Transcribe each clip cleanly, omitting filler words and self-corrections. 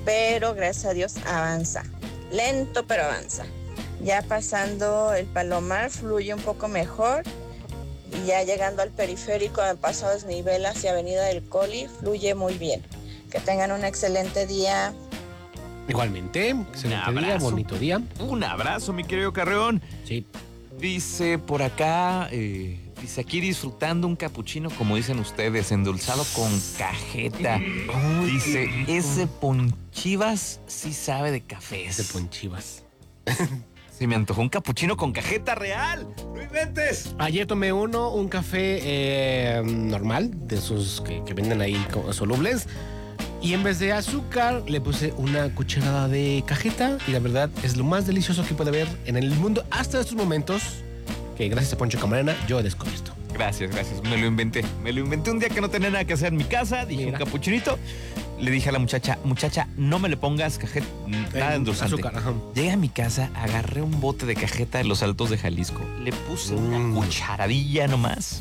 pero gracias a Dios avanza. Lento, pero avanza. Ya pasando el Palomar fluye un poco mejor y ya llegando al periférico, al paso a desnivel hacia Avenida del Coli, fluye muy bien. Que tengan un excelente día. Igualmente, excelente día, bonito día. Un abrazo, mi querido Carreón. Sí. Dice por acá, dice aquí disfrutando un capuchino, como dicen ustedes, endulzado con cajeta. Dice, ese Ponchivas sí sabe de cafés. De Ponchivas. Se me antojó un capuchino con cajeta real. ¡No inventes! Ayer tomé un café normal, de esos que venden ahí solubles. Y en vez de azúcar, le puse una cucharada de cajeta. Y la verdad, es lo más delicioso que puede haber en el mundo hasta estos momentos. Que gracias a Poncho Camarena, yo he descubierto. Gracias. Me lo inventé un día que no tenía nada que hacer en mi casa. Dije, Mira. un capuchinito. Le dije a la muchacha, no me le pongas cajeta, nada de endulzante. Azúcar, ajá. Llegué a mi casa, agarré un bote de cajeta de los Altos de Jalisco. Le puse una cucharadilla nomás.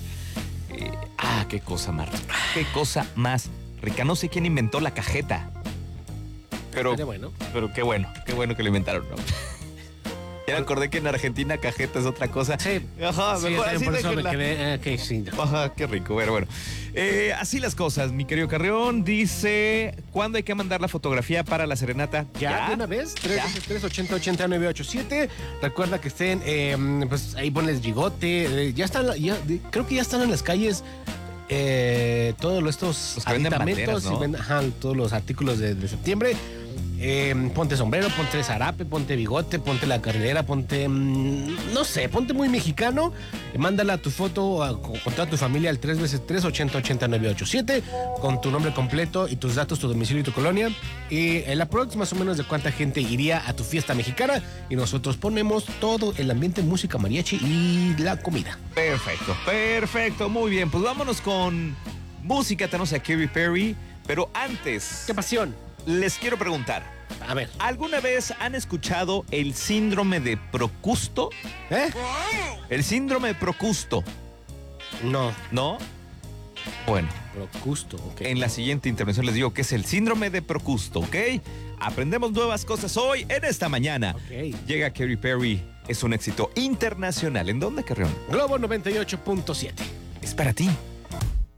Qué cosa más rica. Qué cosa más rica. No sé quién inventó la cajeta. Pero qué bueno que lo inventaron, ¿no? Ya me acordé que en Argentina cajeta es otra cosa. Sí. Ajá, Sí, mejor así por eso me déjenla. quedé. Sí. Ajá, qué rico. Bueno. Así las cosas, mi querido Carreón. Dice, ¿cuándo hay que mandar la fotografía para la serenata? ¿Ya? ¿De una vez? 3-3-80-80-987. Recuerda que estén, pues ahí ponles bigote. Creo que ya están en las calles todos estos Los que venden aditamentos, banderas, ¿no? todos los artículos de septiembre. Ponte sombrero, ponte zarape, ponte bigote, ponte la carrilera, ponte, no sé, ponte muy mexicano. Mándala tu foto con toda tu familia al 3x3-80-80-987 con tu nombre completo y tus datos, tu domicilio y tu colonia. Y el aprox más o menos de cuánta gente iría a tu fiesta mexicana. Y nosotros ponemos todo el ambiente, música, mariachi y la comida. Perfecto. Muy bien, pues vámonos con música. Tenemos a Katy Perry, pero antes... ¡Qué pasión! Les quiero preguntar, A ver. ¿alguna vez han escuchado el síndrome de Procusto? El síndrome de Procusto, No. ¿no? Bueno, Procusto, ok. en la siguiente intervención les digo que es el síndrome de Procusto, ¿ok? Aprendemos nuevas cosas hoy, en esta mañana. Ok. Llega Katy Perry, es un éxito internacional. ¿En dónde, Carrión? Globo 98.7. Es para ti.